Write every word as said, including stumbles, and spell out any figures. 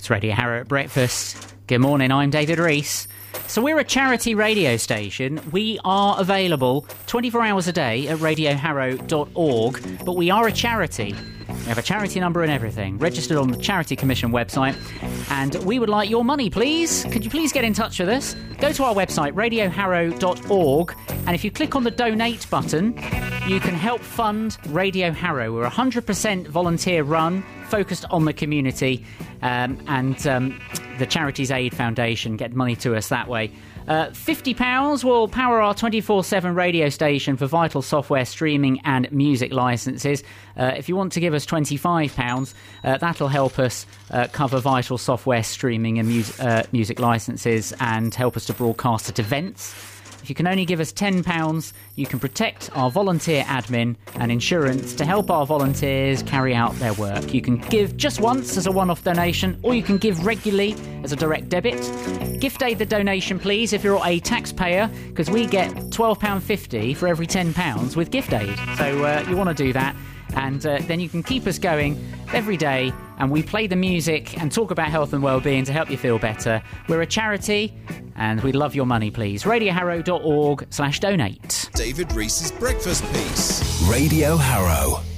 It's Radio Harrow at breakfast. Good morning, I'm David Rees. So we're a charity radio station. We are available twenty-four hours a day at radio harrow dot org, but we are a charity. We have a charity number and everything, registered on the Charity Commission website, and we would like your money, please. Could you please get in touch with us? Go to our website, radio harrow dot org, and if you click on the donate button, you can help fund Radio Harrow. We're one hundred percent volunteer run, focused on the community, um, and um, the Charities Aid Foundation get money to us that way. Uh, fifty pounds will power our twenty-four seven radio station for vital software streaming and music licences. Uh, if you want to give us twenty-five pounds, uh, that'll help us uh, cover vital software streaming and mu- uh, music licences and help us to broadcast at events. If you can only give us ten pounds, you can protect our volunteer admin and insurance to help our volunteers carry out their work. You can give just once as a one-off donation, or you can give regularly as a direct debit. Gift aid the donation, please, if you're a taxpayer, because we get twelve pounds fifty for every ten pounds with gift aid. So uh, you want to do that. And uh, then you can keep us going every day, and we play the music and talk about health and well-being to help you feel better. We're a charity, and we'd love your money, please. radio harrow dot org slash donate. David Rees's Breakfast Piece. Radio Harrow.